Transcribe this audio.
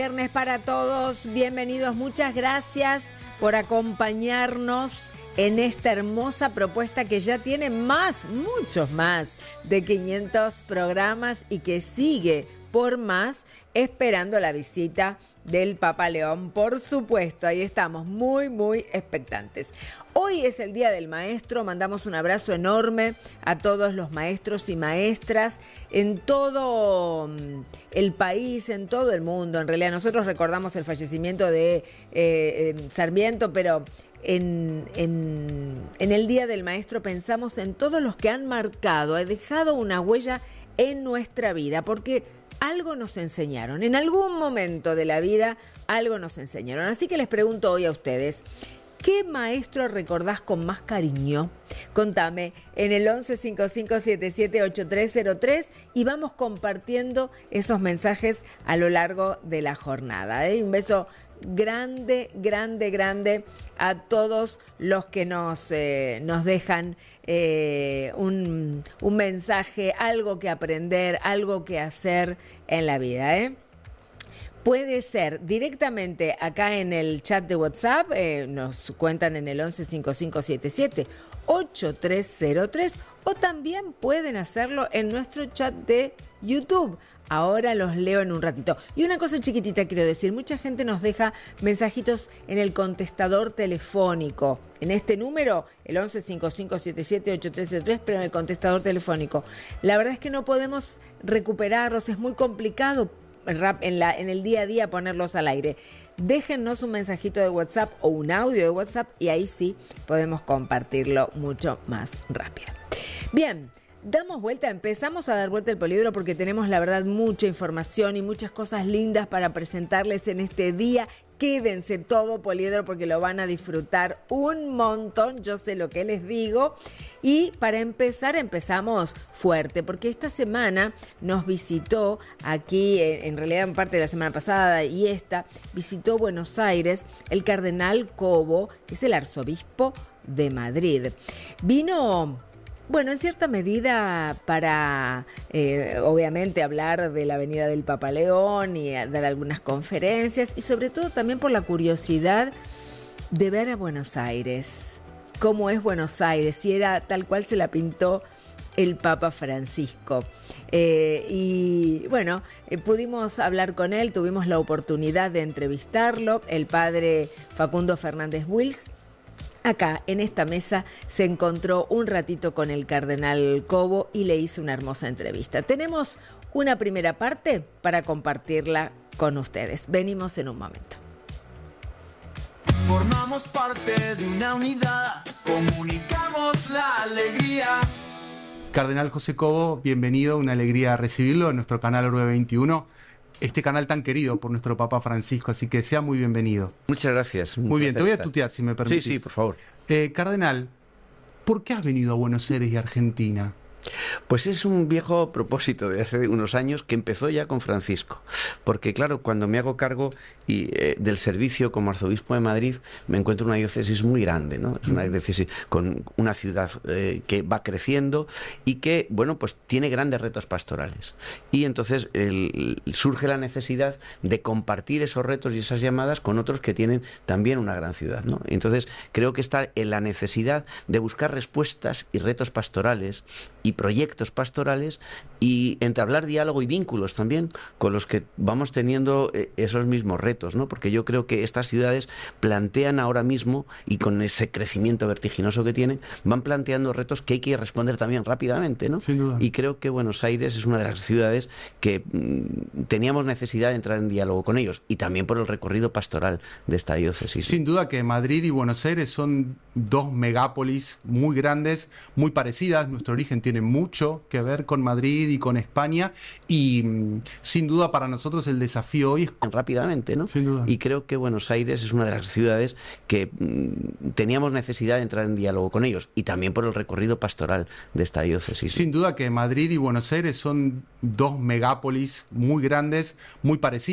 Viernes para todos, bienvenidos, muchas gracias por acompañarnos en esta hermosa propuesta que ya tiene muchos más de 500 programas y que sigue por más, esperando la visita del Papa León, por supuesto. Ahí estamos, muy expectantes. Hoy es el Día del Maestro, mandamos un abrazo enorme a todos los maestros y maestras en todo el país, en todo el mundo. En realidad nosotros recordamos el fallecimiento de Sarmiento, pero en el Día del Maestro pensamos en todos los que han marcado, han dejado una huella en nuestra vida, porque algo nos enseñaron, en algún momento de la vida algo nos enseñaron. Así que les pregunto hoy a ustedes, ¿qué maestro recordás con más cariño? Contame en el 1155778303 y vamos compartiendo esos mensajes a lo largo de la jornada. Un beso grande a todos los que nos dejan un mensaje, algo que aprender, algo que hacer en la vida, Puede ser directamente acá en el chat de WhatsApp, nos cuentan en el 1155778303, o también pueden hacerlo en nuestro chat de YouTube. Ahora los leo en un ratito. Y una cosa chiquitita quiero decir, mucha gente nos deja mensajitos en el contestador telefónico. En este número, el 1155778303, pero en el contestador telefónico. La verdad es que no podemos recuperarlos, es muy complicado en el día a día ponerlos al aire. Déjennos un mensajito de WhatsApp o un audio de WhatsApp y ahí sí podemos compartirlo mucho más rápido. Bien. Damos vuelta, empezamos a dar vuelta el Polídoro porque tenemos la verdad mucha información y muchas cosas lindas para presentarles en este día. Quédense todo Polídoro porque lo van a disfrutar un montón, yo sé lo que les digo. Y para empezar, empezamos fuerte porque esta semana nos visitó aquí, en realidad en parte de la semana pasada y esta, visitó Buenos Aires el cardenal Cobo, que es el arzobispo de Madrid. Vino... Bueno, en cierta medida para, obviamente, hablar de la venida del Papa León y dar algunas conferencias y sobre todo también por la curiosidad de ver a Buenos Aires, cómo es Buenos Aires, si era tal cual se la pintó el Papa Francisco. Y bueno, pudimos hablar con él, tuvimos la oportunidad de entrevistarlo, el padre Facundo Fernández Wills. Acá, en esta mesa, se encontró un ratito con el cardenal Cobo y le hizo una hermosa entrevista. Tenemos una primera parte para compartirla con ustedes. Venimos en un momento. Formamos parte de una unidad, comunicamos la alegría. Cardenal José Cobo, bienvenido, una alegría recibirlo en nuestro canal Orbe 21. Este canal tan querido por nuestro Papa Francisco, así que sea muy bienvenido. Muchas gracias. Muy bien, te voy a tutear si me permites. Sí, por favor. Cardenal, ¿por qué has venido a Buenos Aires y Argentina? Pues es un viejo propósito de hace unos años que empezó ya con Francisco, porque claro, cuando me hago cargo del servicio como arzobispo de Madrid, me encuentro en una diócesis muy grande, ¿no? Es una diócesis con una ciudad que va creciendo y que, bueno, pues tiene grandes retos pastorales. Y entonces surge la necesidad de compartir esos retos y esas llamadas con otros que tienen también una gran ciudad, ¿no? Entonces creo que está en la necesidad de buscar respuestas y retos pastorales y proyectos pastorales y entablar diálogo y vínculos también con los que vamos teniendo esos mismos retos, ¿no? Porque yo creo que estas ciudades plantean ahora mismo, y con ese crecimiento vertiginoso que tienen, van planteando retos que hay que responder también rápidamente, ¿no? Sin duda. Y creo que Buenos Aires es una de las ciudades que teníamos necesidad de entrar en diálogo con ellos, y también por el recorrido pastoral de esta diócesis. Sin duda que Madrid y Buenos Aires son dos megápolis muy grandes, muy parecidas. Nuestro origen tiene mucho que ver con Madrid y con España, y sin duda para nosotros el desafío hoy es rápidamente, ¿no? Sin duda. Y creo que Buenos Aires es una de las ciudades que teníamos necesidad de entrar en diálogo con ellos, y también por el recorrido pastoral de esta diócesis. Sin duda que Madrid y Buenos Aires son dos megápolis muy grandes, muy parecidas.